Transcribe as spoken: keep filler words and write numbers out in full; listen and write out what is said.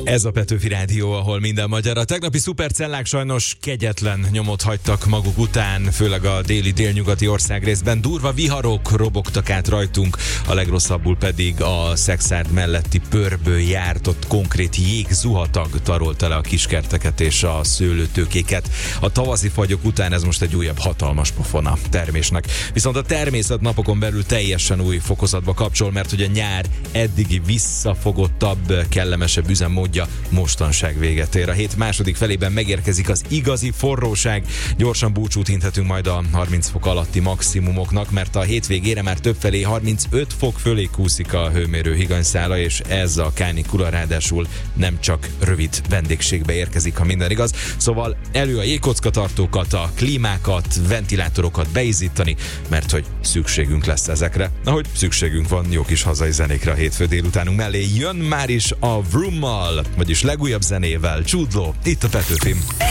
Ez a Petőfi Rádió, ahol minden magyar. A tegnapi szupercellák sajnos kegyetlen nyomot hagytak maguk után, főleg a déli délnyugati országrészben. Durva viharok robogtak át rajtunk, a legrosszabbul pedig a Szekszárd melletti Pörből járt, ott konkrét jégzuhatag tarolta le a kiskerteket és a szőlőtőkéket. A tavaszi fagyok után ez most egy újabb hatalmas pofon a termésnek. Viszont a természet napokon belül teljesen új fokozatba kapcsol, mert hogy a nyár eddigi visszafogottabb, kellemesebb üzemmódja mostanság véget ér. A hét második felében megérkezik az igazi forróság. Gyorsan búcsút inthetünk majd a harminc fok alatti maximumoknak, mert a hétvégére már többfelé harmincöt fok fölé kúszik a hőmérő higanyszála, és ez a kánikula ráadásul nem csak rövid vendégségbe érkezik, ha minden igaz. Szóval elő a jégkockatartókat, a klímákat, ventilátorokat beizzítani, mert hogy szükségünk lesz ezekre. Ahogy szükségünk van jó kis hazai zenékre a hétfő délutánunk mellé. Jön már is a Vroommal, vagyis legújabb zenével Jude Law, itt a Petőfim.